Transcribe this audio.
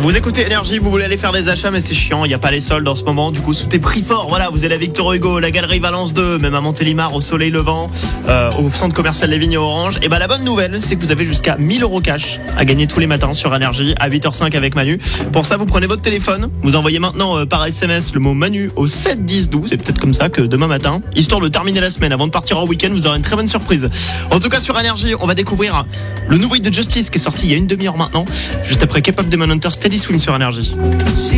Vous écoutez Énergie, vous voulez aller faire des achats mais c'est chiant, il n'y a pas les soldes en ce moment, du coup tout est prix fort. Voilà, vous allez à Victor Hugo, la Galerie Valence 2, même à Montélimar, au Soleil Levant, au centre commercial Les Vignes et Orange. Et la bonne nouvelle, c'est que vous avez jusqu'à 1 000 € cash à gagner tous les matins sur Énergie à 8h05 avec Manu. Pour ça, vous prenez votre téléphone, vous envoyez maintenant par SMS le mot Manu au 7 10 12, et peut-être comme ça que demain matin, histoire de terminer la semaine avant de partir en week-end, vous aurez une très bonne surprise. En tout cas sur Énergie, on va découvrir le nouveau hit de Justice qui est sorti il y a une demi-heure maintenant, juste après K-pop Demon Hunter, Steady Swim sur Énergie.